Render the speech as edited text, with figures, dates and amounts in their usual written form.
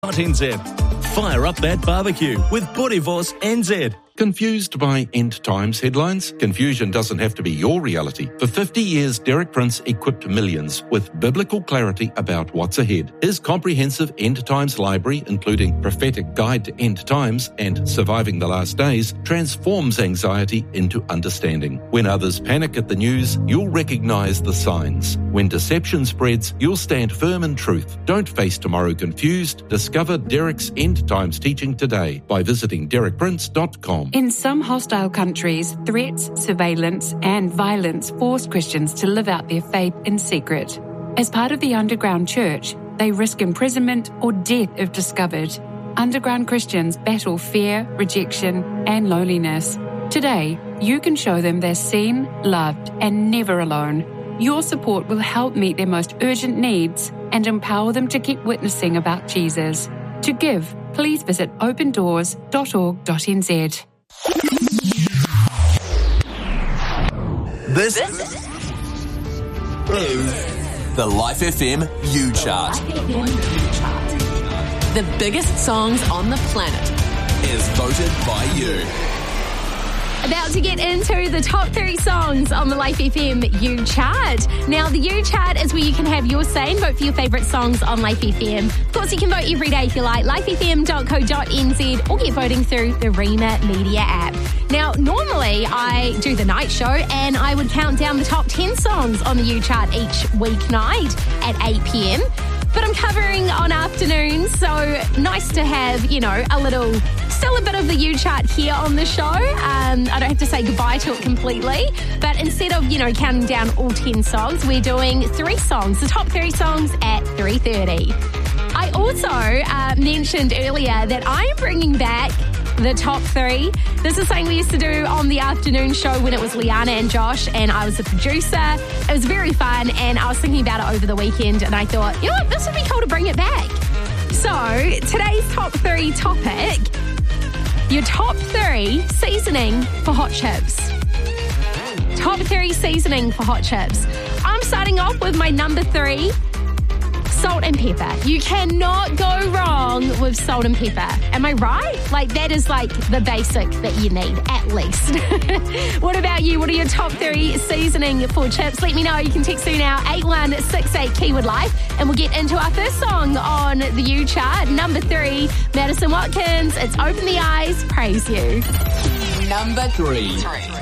NZ. Fire up that barbecue with Boerewors NZ. Confused by end times headlines? Confusion doesn't have to be your reality. For 50 years, Derek Prince equipped millions with biblical clarity about what's ahead. His comprehensive end times library, including Prophetic Guide to End Times and Surviving the Last Days, transforms anxiety into understanding. When others panic at the news, you'll recognize the signs. When deception spreads, you'll stand firm in truth. Don't face tomorrow confused. Discover Derek's end times teaching today by visiting derekprince.com. In some hostile countries, threats, surveillance, and violence force Christians to live out their faith in secret. As part of the underground church, they risk imprisonment or death if discovered. Underground Christians battle fear, rejection, and loneliness. Today, you can show them they're seen, loved, and never alone. Your support will help meet their most urgent needs and empower them to keep witnessing about Jesus. To give, please visit opendoors.org.nz. This is the Life FM U-Chart. The biggest songs on the planet Is voted by you. About to get into the top 3 songs on the Life FM U-Chart. Now, the U-Chart is where you can have your say and vote for your favourite songs on Life FM. Of course, you can vote every day if you like, lifefm.co.nz, or get voting through the Rima Media app. Now, normally I do the night show and I would count down the top 10 songs on the U-Chart each weeknight at 8 p.m. But I'm covering on afternoons, so nice to have, still a bit of the U-Chart here on the show. I don't have to say goodbye to it completely. But instead of, counting down all 10 songs, we're doing 3 songs, the top 3 songs at 3:30. I also mentioned earlier that I am bringing back the top 3. This is something we used to do on the afternoon show when it was Liana and Josh and I was the producer. It was very fun and I was thinking about it over the weekend and I thought, this would be cool to bring it back. So today's top 3 topic, your top 3 seasoning for hot chips. Top 3 seasoning for hot chips. I'm starting off with my number 3. Salt and pepper. You cannot go wrong with salt and pepper. Am I right? That is the basic that you need, at least. What about you? What are your top 3 seasoning for chips? Let me know. You can text me now, 8168 Keyword Life, and we'll get into our first song on the U-Chart. Number 3, Madison Watkins. It's Open the Eyes, Praise You. Number 3.